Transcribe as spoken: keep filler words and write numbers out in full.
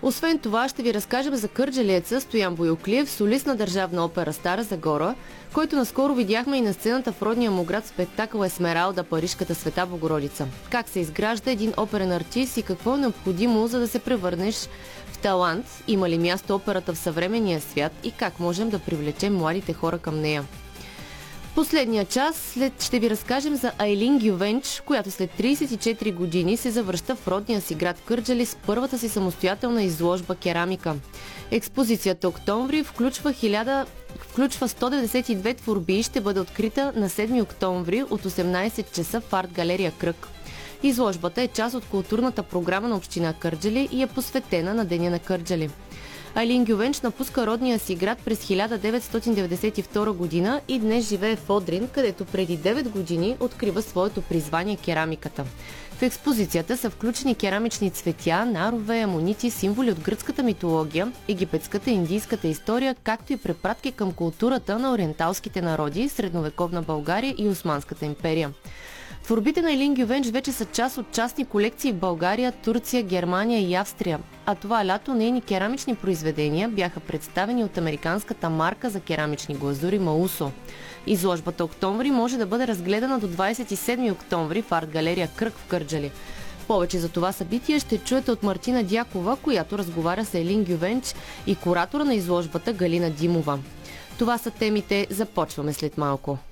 Освен това, ще ви разкажем за кърджалиеца Стоян Бояклиев, солист на Държавна опера Стара Загора, който наскоро видяхме и на сцената в родния му град спектакъл Есмералда, Парижката Света Богородица. Как се изгражда един оперен артист и какво е необходимо, за да се превърнеш в талант, има ли място операта в съвременния свят и как можем да привлечем младите хора към нея. Последния час след ще ви разкажем за Айлин Гювенч, която след трийсет и четири години се завръща в родния си град Кърджали с първата си самостоятелна изложба керамика. Експозицията Октомври включва, хиляда, включва сто деветдесет и две творби и ще бъде открита на седми октомври от осемнайсет часа в Арт галерия Кръг. Изложбата е част от културната програма на община Кърджали и е посветена на Деня на Кърджали. Айлин Гювенч напуска родния си град през хиляда деветстотин деветдесет и втора година и днес живее в Одрин, където преди девет години открива своето призвание керамиката. В експозицията са включени керамични цветя, нарове, амонити, символи от гръцката митология, египетската и индийската история, както и препратки към културата на ориенталските народи, средновековна България и Османската империя. Творбите на Айлин Гювенч вече са част от частни колекции в България, Турция, Германия и Австрия. А това лято нейни керамични произведения бяха представени от американската марка за керамични глазури Маусо. Изложбата Октомври може да бъде разгледана до двайсет и седми октомври в Арт галерия Кръг в Кърджали. Повече за това събитие ще чуете от Мартина Дякова, която разговаря с Айлин Гювенч, и куратора на изложбата Галина Димова. Това са темите. Започваме след малко.